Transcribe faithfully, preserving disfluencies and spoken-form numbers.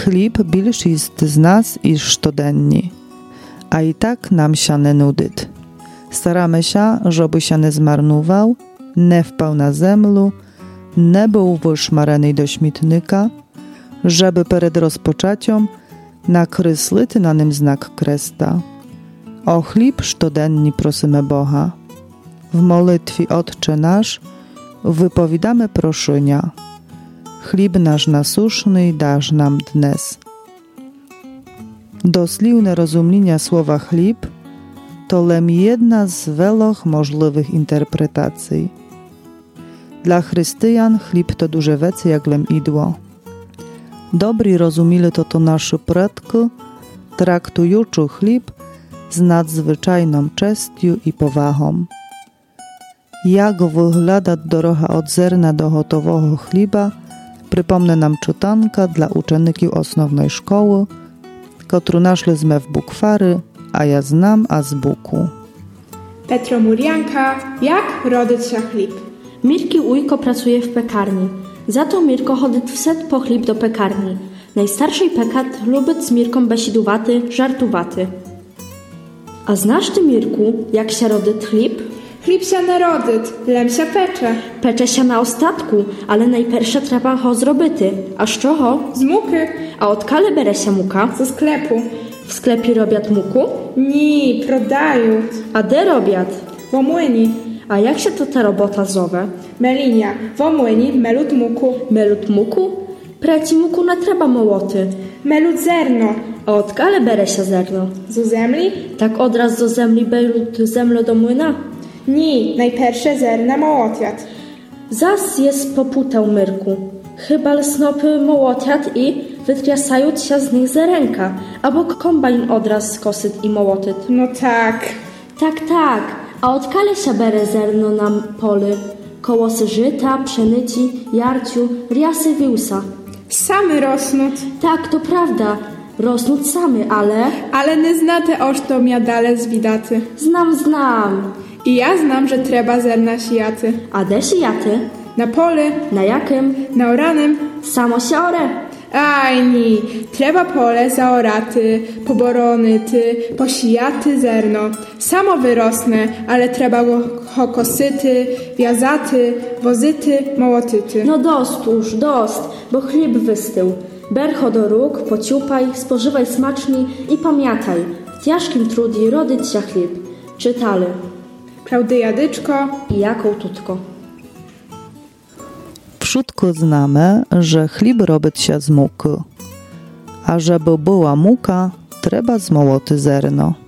Chlib bільш jest z nas iż sztodenni, a i tak nam się nie nudyt. Staramy się, żeby się nie zmarnował, nie wpał na zemlu, nie był wyszmarany do śmietnika, żeby przed rozpoczęciem nakreślić na nim znak kresta. O chlib sztodenni prosimy Boha. W molitwie Otcze nasz wypowiadamy proszenia. Chlib nasz nasuszny dasz nam dnes. Doslowne rozumienia słowa chlib to lem jedna z wieloch możliwych interpretacji. Dla chrześcijan chlib to duże wece jak lem idło. Dobry rozumili to to nasze predki, traktujący chlib z nadzwyczajną czestią i powagą. Jak wygląda droga od zerna do gotowego chliba, przypomnę nam czytanka dla uczenników osnownej szkoły, którą naszliśmy w bukwary, a ja znam azbuku. Petro Murianka, jak rodzić się chlib? Mirki ujko pracuje w pekarni. Za to Mirko chodzi wset po chlib do pekarni. Najstarszy pekat lubi z Mirką besidowaty, żartowaty. A znasz ty, Mirku, jak się rodyt chlib? Chlib się nie rodyt, lem się pecze. Pecze się na ostatku, ale najpierwsze trzeba ho zrobity. A z czego? Z muky. A od kale bere się muka? Ze sklepu. W sklepie robiat muku? Nie, prodają. A de robiat? W młyni. A jak się to ta robota zowe? Melinia, w młyni melut muku. Melut muku? Preci muku nie trzeba mołoty. Melut zerno. A od kale bere się zerno? Z zemli? Tak odraz do zemli belut zemlo do młyna? Nie, najpierwsze zerna mołotiat. Zas jest poputał Myrku. Chyba snopy mołotiat i wytriasając się z nich zerenka, albo kombajn odraz skosyt i mołotyt. No tak. Tak, tak. A od kale się bere zerno na poli? Kołosy żyta, pszenici, jarciu, riasy wiłsa. Samy rosnut. Tak, to prawda. Rosnut samy, ale... Ale nie znate oż to miadale z widaty. Znam, znam. I ja znam, że trzeba zerna sijaty. A de sijaty? Na pole. Na jakim? Na oranym. Samo się ore. Aj ni, trzeba pole zaoraty, poborony ty, posijaty zerno. Samo wyrosnę, ale trzeba go kosyty, wiazaty, wozyty, mołotyty. No dost już, dost, bo chlib wystył. Bercho do róg, pociupaj, spożywaj smacznie i pamiętaj, w ciężkim trudzie rodyć się chlib. Czytali Klaudyja Dyczko i Jakub Tutko. Wszystko znamy, że chlib robić się z muki, a żeby była muka, trzeba zmołoty zerno.